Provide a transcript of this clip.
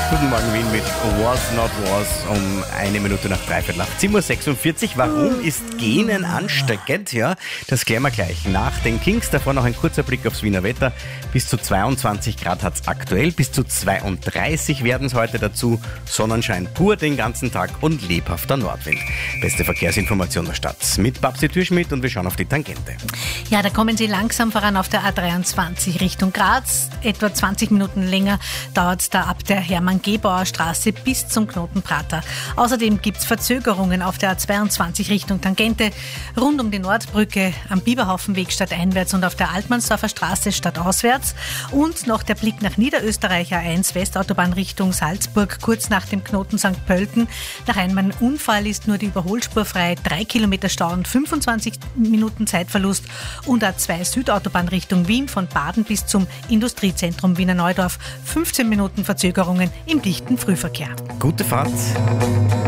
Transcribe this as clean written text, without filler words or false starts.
Guten Morgen Wien mit Was Not Was um 1 Minute nach 7:46 Uhr. Warum ist Gähnen ansteckend? Ja, das klären wir gleich nach den Kings. Davor noch ein kurzer Blick aufs Wiener Wetter. Bis zu 22 Grad hat es aktuell, bis zu 32 werden es heute dazu. Sonnenschein pur den ganzen Tag und lebhafter Nordwind. Beste Verkehrsinformation der Stadt mit Babsi Türschmidt und wir schauen auf die Tangente. Ja, da kommen Sie langsam voran auf der A23 Richtung Graz. Etwa 20 Minuten länger dauert es da ab der Hermann-Gebauer Straße bis zum Knoten Prater. Außerdem gibt es Verzögerungen auf der A22 Richtung Tangente, rund um die Nordbrücke am Biberhaufenweg stadteinwärts und auf der Altmannsdorfer Straße stadtauswärts. Und noch der Blick nach Niederösterreich A1 Westautobahn Richtung Salzburg, kurz nach dem Knoten St. Pölten. Nach einem Unfall ist nur die Überholspur frei, 3 Kilometer Stau und 25 Minuten Zeitverlust. Und A2 Südautobahn Richtung Wien von Baden bis zum Industriezentrum Wiener Neudorf, 15 Minuten Verzögerungen im dichten Frühverkehr. Gute Fahrt.